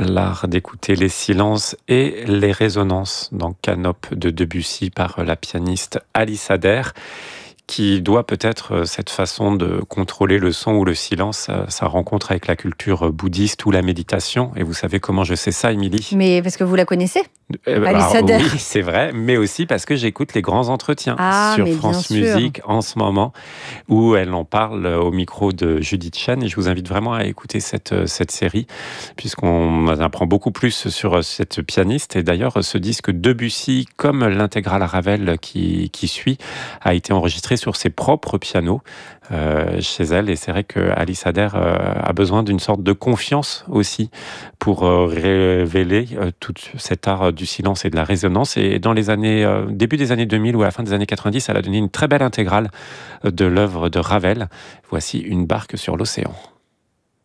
L'art d'écouter les silences et les résonances dans Canop de Debussy par la pianiste Alice Adair, qui doit peut-être cette façon de contrôler le son ou le silence, sa rencontre avec la culture bouddhiste ou la méditation. Et vous savez comment je sais ça, Émilie? Mais parce que vous la connaissez, Alice Alors, Adair. oui, c'est vrai, mais aussi parce que j'écoute les grands entretiens Ah, sur mais bien France sûr. Musique en ce moment, où elle en parle au micro de Judith Chen. Et je vous invite vraiment à écouter cette série, puisqu'on apprend beaucoup plus sur cette pianiste. Et d'ailleurs, ce disque Debussy, comme l'intégrale Ravel qui suit, a été enregistré sur ses propres pianos chez elle. Et c'est vrai que Alice Adair a besoin d'une sorte de confiance aussi pour révéler tout cet art du silence et de la résonance. Et dans les années, début des années 2000 ou à la fin des années 90, elle a donné une très belle intégrale de l'œuvre de Ravel. Voici Une barque sur l'océan.